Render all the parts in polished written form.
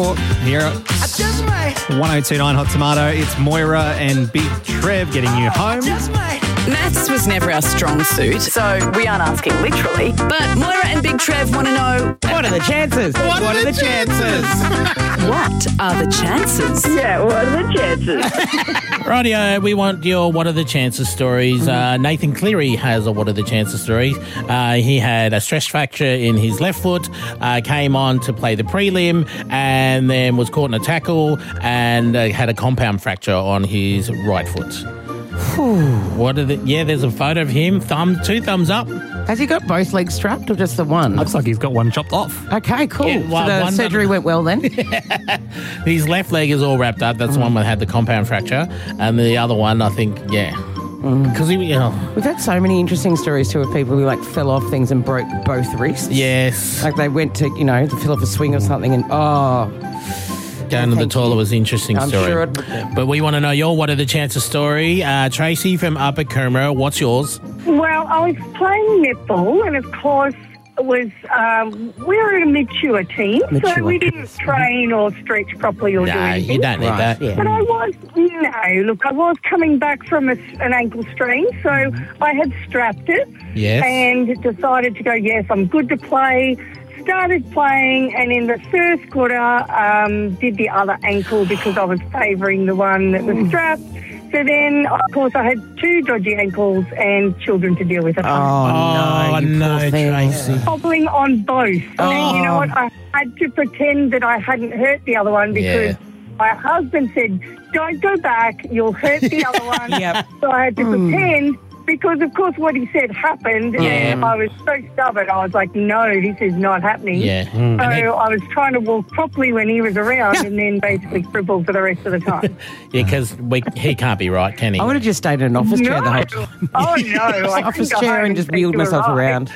Here at 1029 Hot Tomato, it's Moira and Big Trev getting you home. Maths was never our strong suit, so we aren't asking literally. But Moira and Big Trev want to know... What are the chances? What are the chances? What are the chances? Yeah, what are the chances? Rightio, we want your What Are the Chances stories. Nathan Cleary has a What Are the Chances story. He had a stress fracture in his left foot, came on to play the prelim, and then was caught in a tackle and had a compound fracture on his right foot. What are the... Yeah, there's a photo of him. Two thumbs up. Has he got both legs strapped or just the one? Looks like he's got one chopped off. Okay, cool. Yeah, so the surgery went well then? His left leg is all wrapped up. That's the one that had the compound fracture. And the other one, I think, yeah. Because We've had so many interesting stories too of people who fell off things and broke both wrists. Yes. Like they went to, to fill off a swing or something and going to the toilet was an interesting I'm story. sure it would be. But we want to know your What Are the Chances story. Tracy from Upper Coomera, what's yours? Well, I was playing netball, and of course, it was we were a mature team, so we didn't train or stretch properly or do anything. You don't need that. Yeah. But I was coming back from an ankle strain, so I had strapped it Yes. and decided to go, yes, I'm good to play. Started playing, and in the first quarter, did the other ankle because I was favouring the one that was strapped. So then, of course, I had two dodgy ankles and children to deal with at home. No, Tracy. Hobbling on both. And you know what? I had to pretend that I hadn't hurt the other one because my husband said, don't go back, you'll hurt the other one. Yep. So I had to pretend. Because, of course, what he said happened, and I was so stubborn. I was like, no, this is not happening. Yeah. So I was trying to walk properly when he was around and then basically crippled for the rest of the time. Yeah, because he can't be right, can he? I would have just stayed in an office chair the whole time. Oh, no. I Office couldn't go chair home and just say wheeled you were myself right. around.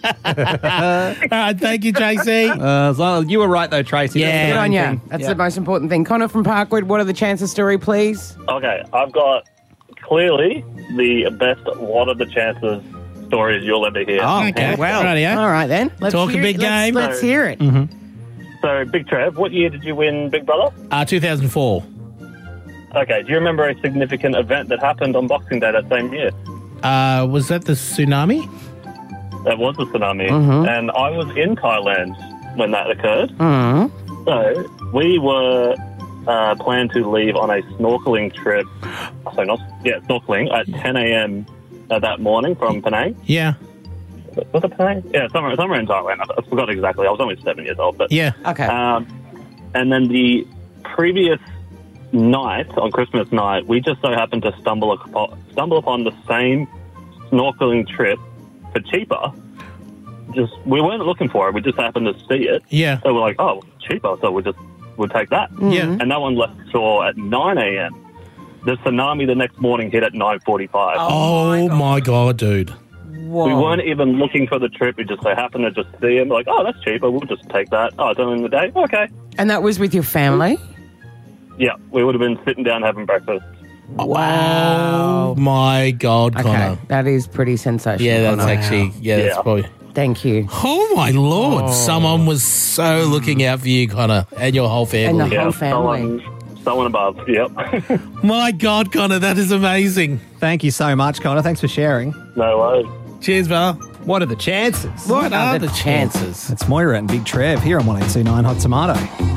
All right, thank you, Tracy. As long as you were right, though, Tracy. Yeah. That's Good the on main you. thing. That's the most important thing. Connor from Parkwood, what are the chances story, please? Okay, I've got clearly the best What Are the Chances stories you'll ever hear. Oh, Okay, well. rightio. All right, then. Let's Talk a hear big it. game. Let's hear it. So, Big Trev, what year did you win Big Brother? 2004. Okay, do you remember a significant event that happened on Boxing Day that same year? Was that the tsunami? That was the tsunami, and I was in Thailand when that occurred. So, we were planned to leave on a snorkeling trip, snorkeling at 10 a.m. That morning from Penang. Yeah. Was it Penang? Yeah, somewhere in Thailand. I forgot exactly. I was only 7 years old. But Yeah. Okay. and then the previous night, on Christmas night, we just so happened to stumble upon the same snorkeling trip for cheaper. We weren't looking for it. We just happened to see it. Yeah. So we're like, oh, cheaper. So we'll take that. Yeah. And that one left shore at 9 a.m. The tsunami the next morning hit at 9:45. Oh my God, dude. Whoa. We weren't even looking for the trip. We just so happened to just see him. Like, oh, that's cheaper. We'll just take that. Oh, it's only in the day. Okay. And that was with your family? Yeah, we would have been sitting down having breakfast. Oh my God, Okay, Connor. that is pretty sensational. Yeah, that's Connor. actually, that's Yeah. probably... Thank you. Oh my Lord, someone was so looking out for you, Connor, and your whole family. And the whole family. Someone above. Yep. My God, Connor, that is amazing. Thank you so much, Connor. Thanks for sharing. No worries. Cheers, brother. What are the chances? What are the chances? It's Moira and Big Trev here on 1029 Hot Tomato.